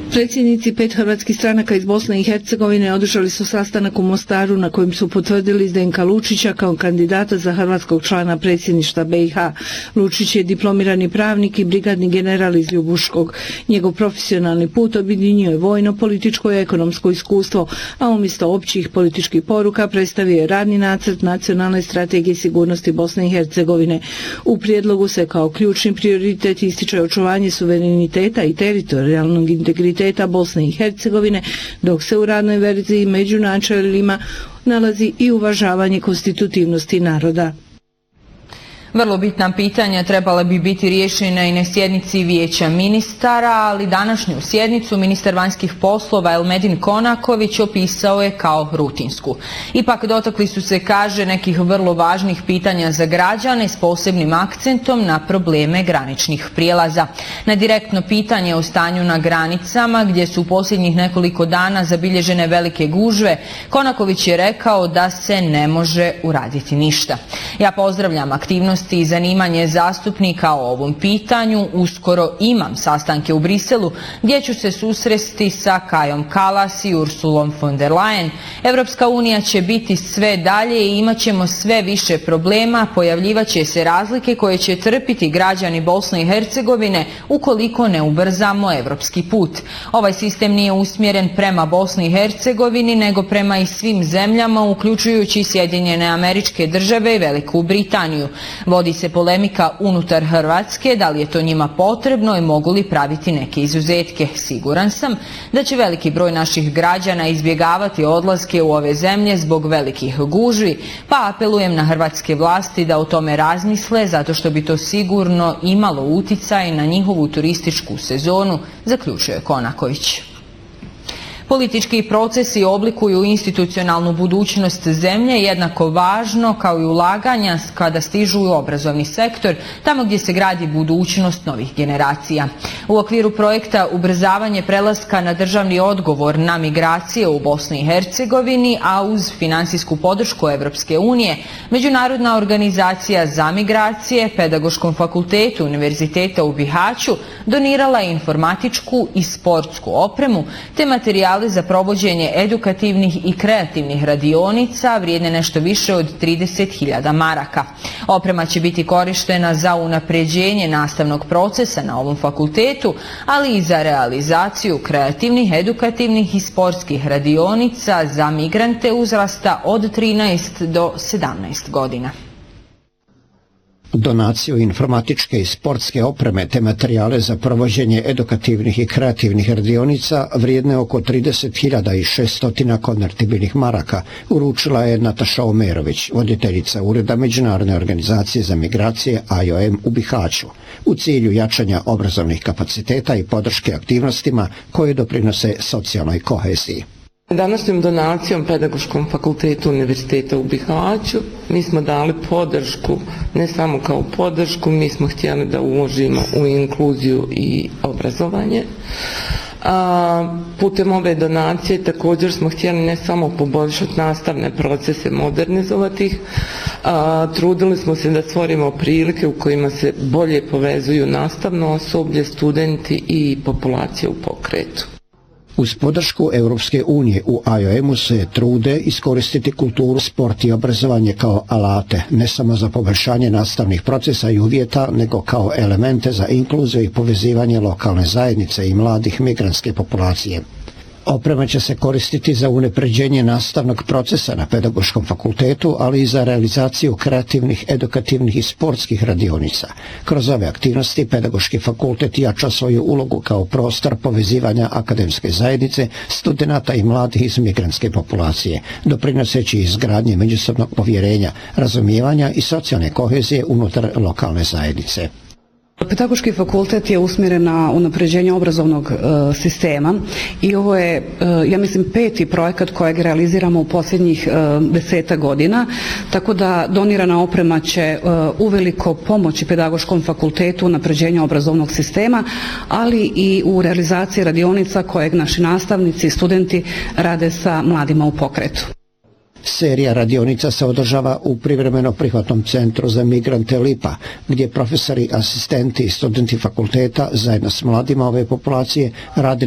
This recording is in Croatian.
Predsjednici 5 hrvatskih stranaka iz Bosne i Hercegovine održali su sastanak u Mostaru na kojem su potvrdili Zdenka Lučića kao kandidata za hrvatskog člana predsjedništva BiH. Lučić je diplomirani pravnik i brigadni general iz Ljubuškog. Njegov profesionalni put objedinjuje vojno, političko i ekonomsko iskustvo, a umjesto općih političkih poruka predstavio je radni nacrt nacionalne strategije sigurnosti Bosne i Hercegovine. U prijedlogu se kao ključni prioritet ističe očuvanje suvereniteta i teritorijalnog integriteta Bosne i Hercegovine, dok se u radnoj verziji među načelima nalazi i uvažavanje konstitutivnosti naroda. Vrlo bitna pitanja trebala bi biti riješena i na sjednici Vijeća ministara, ali današnju sjednicu ministar vanjskih poslova Elmedin Konaković opisao je kao rutinsku. Ipak dotakli su se, kaže, nekih vrlo važnih pitanja za građane s posebnim akcentom na probleme graničnih prijelaza. Na direktno pitanje o stanju na granicama, gdje su u posljednjih nekoliko dana zabilježene velike gužve, Konaković je rekao da se ne može uraditi ništa. Ja pozdravljam aktivnost i zanimanje zastupnika o ovom pitanju. Uskoro imam sastanke u Briselu gdje ću se susresti sa Kajom Kalas i Ursulom von der Leyen. Europska unija će biti sve dalje i imat ćemo sve više problema, pojavljivaće se razlike koje će trpiti građani Bosne i Hercegovine ukoliko ne ubrzamo europski put. Ovaj sistem nije usmjeren prema Bosni i Hercegovini nego prema i svim zemljama, uključujući Sjedinjene Američke Države i Veliku Britaniju. Vodi se polemika unutar Hrvatske, da li je to njima potrebno i mogu li praviti neke izuzetke. Siguran sam da će veliki broj naših građana izbjegavati odlaske u ove zemlje zbog velikih gužvi, pa apelujem na hrvatske vlasti da o tome razmisle, zato što bi to sigurno imalo uticaj na njihovu turističku sezonu, zaključuje Konaković. Politički procesi oblikuju institucionalnu budućnost zemlje, jednako važno kao i ulaganja kada stižu u obrazovni sektor, tamo gdje se gradi budućnost novih generacija. U okviru projekta ubrzavanje prelaska na državni odgovor na migracije u Bosni i Hercegovini, a uz financijsku podršku Europske unije, Međunarodna organizacija za migracije Pedagoškom fakultetu Univerziteta u Bihaću donirala je informatičku i sportsku opremu te materijale za provođenje edukativnih i kreativnih radionica vrijedne nešto više od 30.000 maraka. Oprema će biti korištena za unapređenje nastavnog procesa na ovom fakultetu, ali i za realizaciju kreativnih, edukativnih i sportskih radionica za migrante uzrasta od 13 do 17 godina. Donaciju informatičke i sportske opreme te materijale za provođenje edukativnih i kreativnih radionica vrijedne oko 30.600 konvertibilnih maraka uručila je Nataša Omerović, voditeljica Ureda Međunarodne organizacije za migracije IOM u Bihaću, u cilju jačanja obrazovnih kapaciteta i podrške aktivnostima koje doprinose socijalnoj koheziji. Današnjom donacijom Pedagoškom fakultetu Univerziteta u Bihaću mi smo dali podršku, ne samo kao podršku, mi smo htjeli da uložimo u inkluziju i obrazovanje. Putem ove donacije također smo htjeli ne samo poboljšati nastavne procese, modernizovati ih, trudili smo se da stvorimo prilike u kojima se bolje povezuju nastavno osoblje, studenti i populacija u pokretu. Uz podršku Europske unije u IOM-u se trude iskoristiti kulturu, sport i obrazovanje kao alate, ne samo za poboljšanje nastavnih procesa i uvjeta, nego kao elemente za inkluziju i povezivanje lokalne zajednice i mladih migrantske populacije. Oprema će se koristiti za unapređenje nastavnog procesa na Pedagoškom fakultetu, ali i za realizaciju kreativnih, edukativnih i sportskih radionica. Kroz ove aktivnosti Pedagoški fakultet jača svoju ulogu kao prostor povezivanja akademske zajednice, studenata i mladih iz migrantske populacije, doprinoseći izgradnje međusobnog povjerenja, razumijevanja i socijalne kohezije unutar lokalne zajednice. Pedagoški fakultet je usmjeren na unapređenje obrazovnog sistema i ovo je, ja mislim, 5. projekat kojeg realiziramo u posljednjih 10 godina, tako da donirana oprema će uveliko pomoći Pedagoškom fakultetu u unapređenju obrazovnog sistema, ali i u realizaciji radionica kojeg naši nastavnici i studenti rade sa mladima u pokretu. Serija radionica se održava u privremeno prihvatnom centru za migrante Lipa, gdje profesori, asistenti i studenti fakulteta zajedno s mladima ove populacije rade